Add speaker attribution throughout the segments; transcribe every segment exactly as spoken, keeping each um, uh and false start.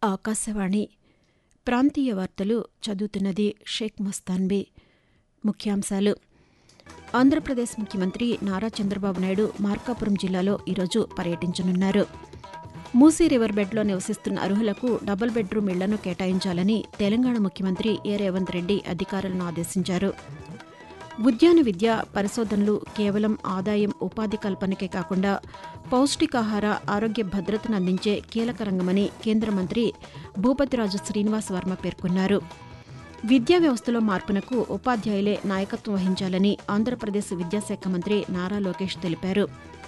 Speaker 1: ఆకాశవాణి ప్రాంతీయ వార్తలు చదువుతున్నది షేక్ మస్తాన్బీ. ముఖ్యాంశాలు. ఆంధ్రప్రదేశ్ ముఖ్యమంత్రి నారా చంద్రబాబు నాయుడు మార్కాపురం జిల్లాలో ఈరోజు పర్యటించనున్నారు. మూసీ రివర్ బెడ్లో నివసిస్తున్న అర్హులకు డబుల్ బెడ్రూమ్ ఇళ్లను కేటాయించాలని తెలంగాణ ముఖ్యమంత్రి ఏ రేవంత్ రెడ్డి అధికారులను ఆదేశించారు. ఉద్యాన విద్య పరిశోధనలు కేవలం ఆదాయం, ఉపాధి కల్పనకే కాకుండా పౌష్టికాహార, ఆరోగ్య భద్రతను అందించే కీలక రంగమని కేంద్ర మంత్రి భూపతిరాజు శ్రీనివాస్ వర్మ పేర్కొన్నారు. విద్యా వ్యవస్థలో మార్పునకు ఉపాధ్యాయులే నాయకత్వం వహించాలని ఆంధ్రప్రదేశ్ విద్యాశాఖ మంత్రి నారా లోకేష్ తెలిపారు.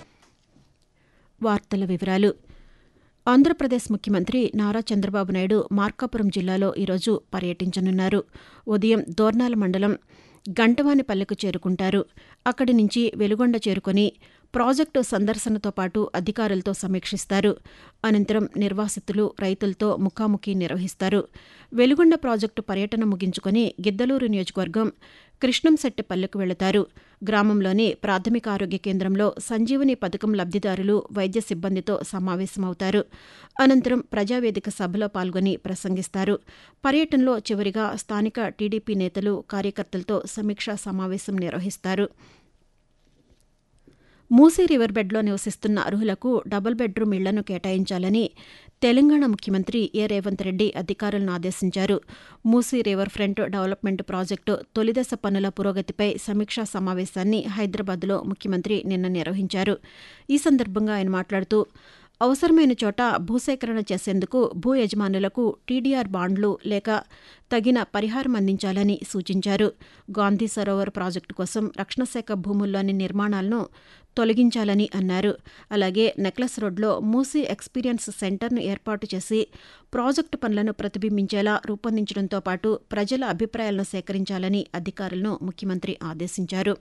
Speaker 1: వార్తల వివరాలు. ఆంధ్రప్రదేశ్ ముఖ్యమంత్రి నారా చంద్రబాబు నాయుడు మార్కాపురం జిల్లాలో ఈరోజు పర్యటించనున్నారు. ఉదయం దోర్నాల మండలం గంటవానిపల్లెకు చేరుకుంటారు. అక్కడి నుంచి వెలుగొండ చేరుకొని ప్రాజెక్టు సందర్శనతో పాటు అధికారులతో సమీక్షిస్తారు. అనంతరం నిర్వాసితులు, రైతులతో ముఖాముఖి నిర్వహిస్తారు. వెలుగొండ ప్రాజెక్టు పర్యటన ముగించుకొని గిద్దలూరు నియోజకవర్గం కృష్ణంశెట్టిపల్లెకు వెళతారు. గ్రామంలోని ప్రాథమిక ఆరోగ్య కేంద్రంలో సంజీవని పథకం లబ్దిదారులు, వైద్య సిబ్బందితో సమావేశమవుతారు. అనంతరం ప్రజావేదిక సభలో పాల్గొని ప్రసంగిస్తారు. పర్యటనలో చివరిగా స్థానిక టీడీపీ నేతలు, కార్యకర్తలతో సమీక్షా సమావేశం నిర్వహిస్తారు. మూసీ రివర్ బెడ్లో నివసిస్తున్న అర్హులకు డబుల్ బెడ్రూమ్ ఇళ్లను కేటాయించాలని తెలంగాణ ముఖ్యమంత్రి ఏ రేవంత్ రెడ్డి అధికారులను ఆదేశించారు. Musi river front development project తొలిదశ పనుల పురోగతిపై సమీక్షా సమావేశాన్ని హైదరాబాద్లో ముఖ్యమంత్రి నిన్న నిర్వహించారు. ఈ సందర్భంగా ఆయన మాట్లాడుతూ అవసరమైన చోట భూసేకరణ చేసేందుకు భూ యజమానులకు టీడీఆర్ బాండ్లు లేక తగిన పరిహారం అందించాలని సూచించారు. గాంధీ సరోవర్ ప్రాజెక్టు కోసం రక్షణ శాఖ భూముల్లోని నిర్మాణాలను తొలగించాలని అన్నారు. అలాగే నెక్లెస్ రోడ్లో మూసీ ఎక్స్పీరియన్స్ సెంటర్ను ఏర్పాటు చేసి ప్రాజెక్టు పనులను ప్రతిబింబించేలా రూపొందించడంతో పాటు ప్రజల అభిప్రాయాలను సేకరించాలని అధికారులను ముఖ్యమంత్రి ఆదేశించారు.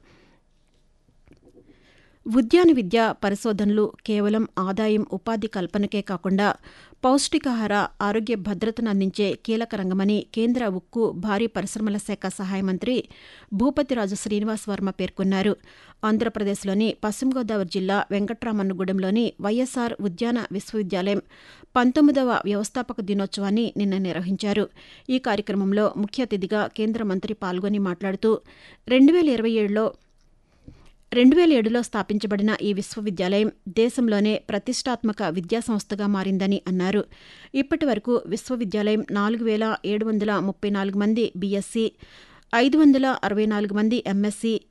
Speaker 1: ఉద్యాన విద్య పరిశోధనలు కేవలం ఆదాయం, ఉపాధి కల్పనకే కాకుండా పౌష్టికాహార, ఆరోగ్య భద్రతను అందించే కీలక రంగమని కేంద్ర ఉక్కు, భారీ పరిశ్రమల శాఖ సహాయ మంత్రి భూపతిరాజు శ్రీనివాస్ వర్మ పేర్కొన్నారు. ఆంధ్రప్రదేశ్లోని పశ్చిమ గోదావరి జిల్లా వెంకట్రామన్నగూడెంలోని వైఎస్ఆర్ ఉద్యాన విశ్వవిద్యాలయం పంతొమ్మిదవ వ్యవస్థాపక దినోత్సవాన్ని నిన్న నిర్వహించారు. ఈ కార్యక్రమంలో ముఖ్య అతిథిగా కేంద్ర మంత్రి పాల్గొని మాట్లాడుతూ రెండు వేల ఇరవై ఏడులో రెండు వేల ఏడులో స్థాపించబడిన ఈ విశ్వవిద్యాలయం దేశంలోనే ప్రతిష్టాత్మక విద్యాసంస్థగా మారిందని అన్నారు. ఇప్పటి వరకు విశ్వవిద్యాలయం నాలుగు వేల ఏడు వందల ముప్పై నాలుగు మంది బీఎస్సీ, ఐదు వందల అరవై నాలుగు మంది ఎంఎస్సీ,